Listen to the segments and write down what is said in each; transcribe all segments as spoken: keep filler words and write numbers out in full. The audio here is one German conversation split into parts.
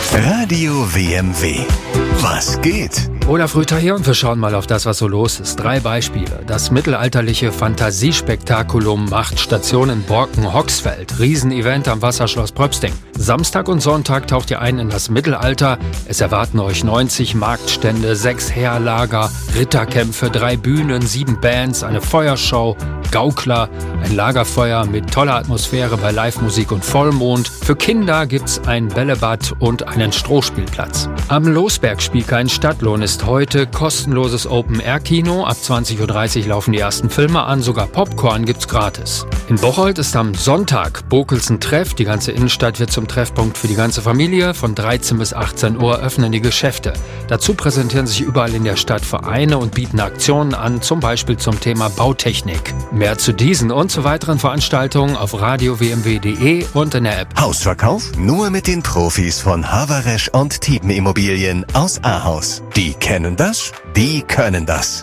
Radio W M W. Was geht? Olaf Rüther hier und wir schauen mal auf das, was so los ist. Drei Beispiele. Das mittelalterliche Fantasiespektakulum macht Station in Borken-Hoxfeld. Riesenevent am Wasserschloss Pröpsting. Samstag und Sonntag taucht ihr ein in das Mittelalter. Es erwarten euch neunzig Marktstände, sechs Heerlager, Ritterkämpfe, drei Bühnen, sieben Bands, eine Feuershow, Gaukler, ein Lagerfeuer mit toller Atmosphäre bei Live-Musik und Vollmond. Für Kinder gibt's ein Bällebad und einen Strohspielplatz. Am Losberg-Spielkein Stadtlohn ist heute kostenloses Open-Air-Kino. Ab zwanzig Uhr dreißig laufen die ersten Filme an, sogar Popcorn gibt's gratis. In Bocholt ist am Sonntag Bokelsen Treff. Die ganze Innenstadt wird zum Treffpunkt für die ganze Familie. Von dreizehn bis achtzehn Uhr öffnen die Geschäfte. Dazu präsentieren sich überall in der Stadt Vereine und bieten Aktionen an, zum Beispiel zum Thema Bautechnik. Mehr zu diesen und zu weiteren Veranstaltungen auf radio w m w punkt d e und in der App. Hausverkauf nur mit den Profis von Haveresch und Tiepen Immobilien aus Ahaus. Die kennen das, die können das.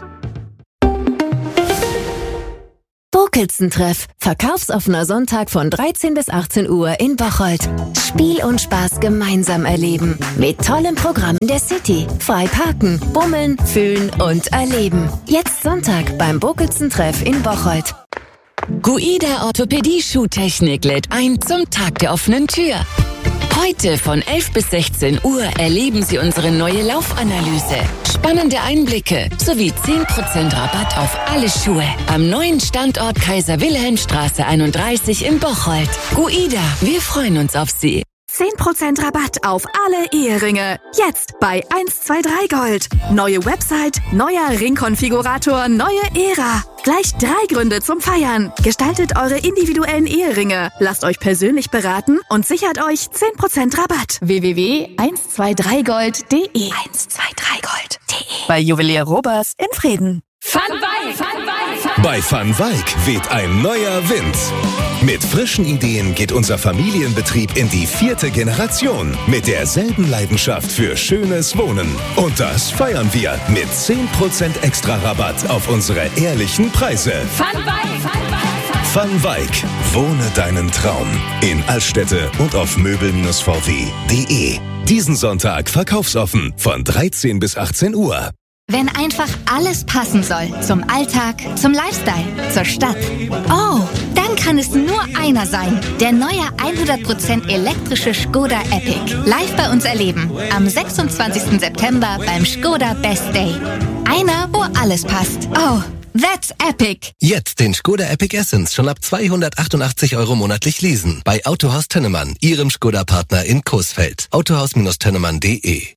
Bokelsen-Treff. Verkaufsoffener Sonntag von dreizehn bis achtzehn Uhr in Bocholt. Spiel und Spaß gemeinsam erleben. Mit tollem Programm der City. Frei parken, bummeln, fühlen und erleben. Jetzt Sonntag beim Bokelsen-Treff in Bocholt. Guida Orthopädie Schuhtechnik lädt ein zum Tag der offenen Tür. Heute von elf bis sechzehn Uhr erleben Sie unsere neue Laufanalyse. Spannende Einblicke sowie zehn Prozent Rabatt auf alle Schuhe. Am neuen Standort Kaiser-Wilhelm-Straße einunddreißig in Bocholt. Guida, wir freuen uns auf Sie. zehn Prozent Rabatt auf alle Eheringe. Jetzt bei eins zwei drei Gold. Neue Website, neuer Ringkonfigurator, neue Ära. Gleich drei Gründe zum Feiern. Gestaltet eure individuellen Eheringe. Lasst euch persönlich beraten und sichert euch zehn Prozent Rabatt. w w w punkt eins zwei drei gold punkt de eins zwei drei gold punkt de Bei Juwelier Robers in Frieden. Van Wyk, Van Wyk, Van Bei Van Wyk weht ein neuer Wind. Mit frischen Ideen geht unser Familienbetrieb in die vierte Generation. Mit derselben Leidenschaft für schönes Wohnen. Und das feiern wir mit zehn Prozent extra Rabatt auf unsere ehrlichen Preise. Van Wyk, Van Wyk, Van Wyk. Wohne deinen Traum. In Altstädte und auf möbel Bindestrich v w punkt de. Diesen Sonntag verkaufsoffen von dreizehn bis achtzehn Uhr. Wenn einfach alles passen soll. Zum Alltag, zum Lifestyle, zur Stadt. Oh, dann kann es nur einer sein. Der neue hundert Prozent elektrische Skoda Epic. Live bei uns erleben. Am sechsundzwanzigsten September beim Skoda Best Day. Einer, wo alles passt. Oh, that's epic. Jetzt den Skoda Epic Essence schon ab zweihundertachtundachtzig Euro monatlich leasen. Bei Autohaus Tönnemann, Ihrem Skoda-Partner in Coesfeld. autohaus Tönnemann punkt de.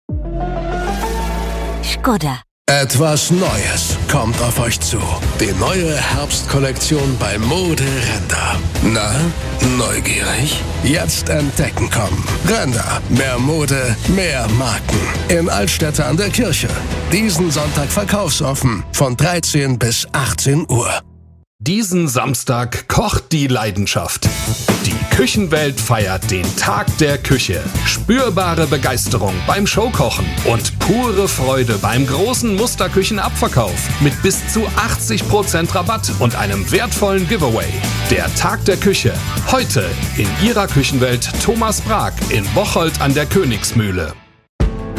Skoda. Etwas Neues kommt auf euch zu. Die neue Herbstkollektion bei Mode Renda. Na, neugierig? Jetzt entdecken kommen. Renda. Mehr Mode, mehr Marken. In Altstädte an der Kirche. Diesen Sonntag verkaufsoffen von dreizehn bis achtzehn Uhr. Diesen Samstag kocht die Leidenschaft. Die Küchenwelt feiert den Tag der Küche. Spürbare Begeisterung beim Showkochen und pure Freude beim großen Musterküchenabverkauf mit bis zu achtzig Prozent Rabatt und einem wertvollen Giveaway. Der Tag der Küche. Heute in Ihrer Küchenwelt Thomas Brag in Bocholt an der Königsmühle.